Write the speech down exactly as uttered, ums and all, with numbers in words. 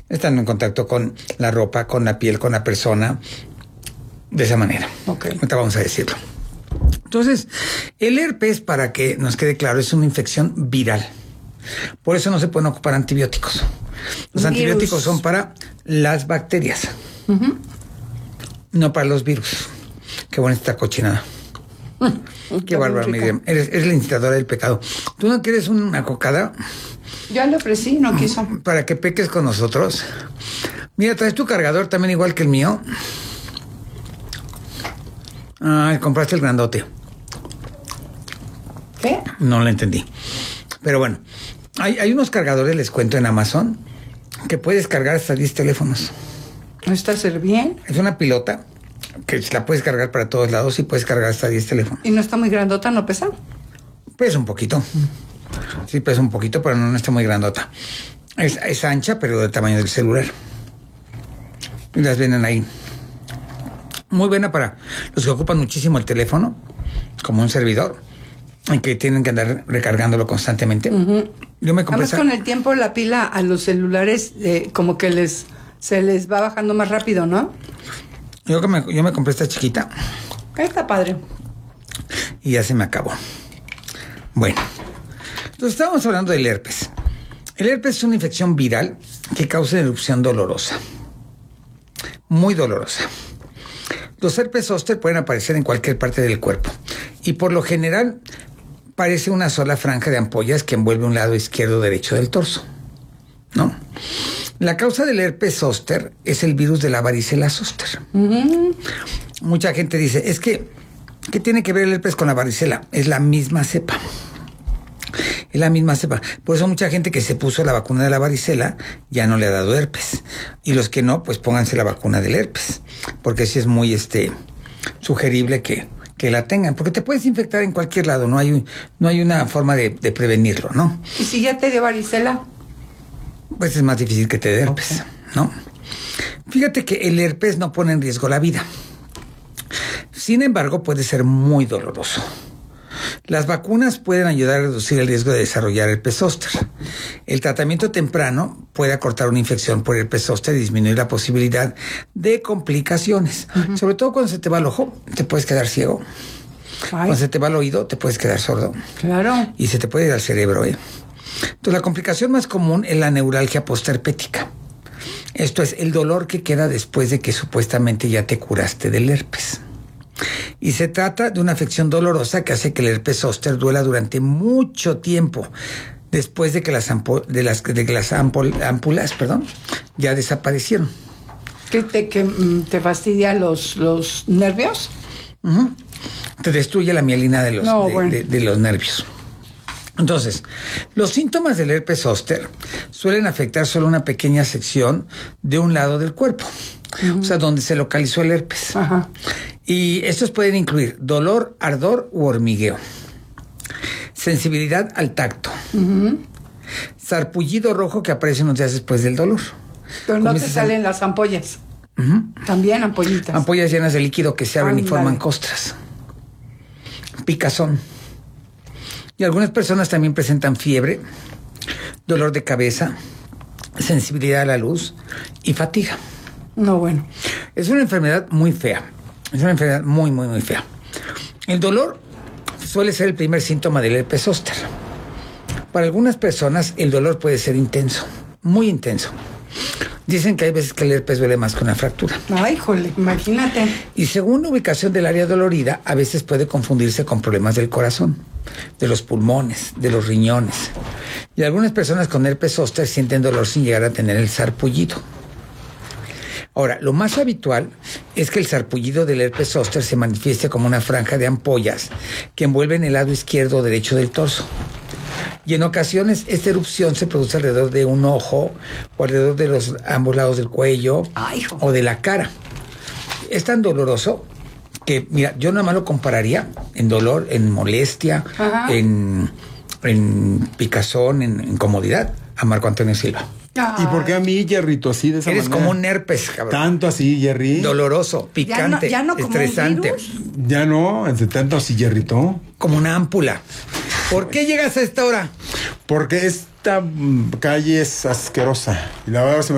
estando en contacto con la ropa, con la piel, con la persona, de esa manera. Ok. Ahorita vamos a decirlo. Entonces, el herpes, para que nos quede claro, es una infección viral. Por eso no se pueden ocupar antibióticos. Los Virus. antibióticos son para las bacterias, uh-huh. no para los virus. Qué buena esta cochinada. Mm, Qué bárbaro, Miriam. Eres, eres la incitadora del pecado. ¿Tú no quieres una cocada? Ya le ofrecí, no quiso. Para que peques con nosotros. Mira, traes tu cargador también igual que el mío. Ah, compraste el grandote. ¿Qué? No lo entendí. Pero bueno, hay, hay unos cargadores, les cuento, en Amazon, que puedes cargar hasta diez teléfonos. ¿No está a ser bien? Es una pilota que la puedes cargar para todos lados y puedes cargar hasta diez teléfonos. ¿Y no está muy grandota, no pesa? Pesa un poquito. Sí, pesa un poquito, pero no, no está muy grandota. Es, es ancha, pero del tamaño del celular. Y las venden ahí. Muy buena para los que ocupan muchísimo el teléfono, como un servidor, y que tienen que andar recargándolo constantemente. Uh-huh. Yo me compré Además, esa... con el tiempo la pila a los celulares eh, como que les se les va bajando más rápido, ¿no? Yo, que me, yo me compré esta chiquita. Está padre. Y ya se me acabó. Bueno, entonces estábamos hablando del herpes. El herpes es una infección viral que causa erupción dolorosa. Muy dolorosa. Los herpes zóster pueden aparecer en cualquier parte del cuerpo y por lo general parece una sola franja de ampollas que envuelve un lado izquierdo o derecho del torso, ¿no? La causa del herpes zóster es el virus de la varicela zóster. Uh-huh. Mucha gente dice, es que, ¿qué tiene que ver el herpes con la varicela? Es la misma cepa. Es la misma cepa. Por eso mucha gente que se puso la vacuna de la varicela ya no le ha dado herpes. Y los que no, pues pónganse la vacuna del herpes. Porque sí es muy este sugerible que, que la tengan. Porque te puedes infectar en cualquier lado. No hay, no hay una forma de, de prevenirlo, ¿no? ¿Y si ya te dio varicela? Pues es más difícil que te dé herpes, okay. ¿no? Fíjate que el herpes no pone en riesgo la vida. Sin embargo, puede ser muy doloroso. Las vacunas pueden ayudar a reducir el riesgo de desarrollar herpes zóster. El tratamiento temprano puede acortar una infección por herpes zóster y disminuir la posibilidad de complicaciones. Uh-huh. Sobre todo cuando se te va el ojo, te puedes quedar ciego. Ay. Cuando se te va el oído, te puedes quedar sordo. Claro. Y se te puede ir al cerebro, ¿eh? Entonces, la complicación más común es la neuralgia postherpética. Esto es el dolor que queda después de que supuestamente ya te curaste del herpes. Y se trata de una afección dolorosa que hace que el herpes zóster duela durante mucho tiempo después de que las, ampo- de las, de que las ampol- ámpulas perdón, ya desaparecieron. ¿Que te, que, te fastidia los, los nervios? Uh-huh. Te destruye la mielina de los, no, de, bueno. de, de los nervios. Entonces, los síntomas del herpes zóster suelen afectar solo una pequeña sección de un lado del cuerpo. Uh-huh. O sea, donde se localizó el herpes. Ajá. Y estos pueden incluir dolor, ardor u hormigueo, sensibilidad al tacto, uh-huh. sarpullido rojo que aparece unos días después del dolor. Pero no te salen las ampollas. Uh-huh. También ampollitas. Ampollas llenas de líquido que se abren Andale. y forman costras. Picazón. Y algunas personas también presentan fiebre, dolor de cabeza, sensibilidad a la luz y fatiga. No, bueno. Es una enfermedad muy fea. Es una enfermedad muy, muy, muy fea. El dolor suele ser el primer síntoma del herpes zóster. Para algunas personas, el dolor puede ser intenso, muy intenso. Dicen que hay veces que el herpes duele más que una fractura. Ay, jole, imagínate. Y según la ubicación del área dolorida, a veces puede confundirse con problemas del corazón, de los pulmones, de los riñones. Y algunas personas con herpes zóster sienten dolor sin llegar a tener el sarpullido. Ahora, lo más habitual es que el sarpullido del herpes zóster se manifieste como una franja de ampollas que envuelven el lado izquierdo o derecho del torso. Y en ocasiones esta erupción se produce alrededor de un ojo o alrededor de los ambos lados del cuello. Ay, o de la cara. Es tan doloroso que, mira, yo nada más lo compararía en dolor, en molestia, en, en picazón, en incomodidad a Marco Antonio Silva. Ay. ¿Y por qué a mí, Jerrito, así de esa Eres manera? como un herpes, cabrón. Tanto así, Jerry. Doloroso, picante, ya no, ya no estresante. Como un virus. Ya no, entre tanto así, Jerrito. Como una ámpula. ¿Por qué llegas a esta hora? Porque esta calle es asquerosa. Y la verdad se me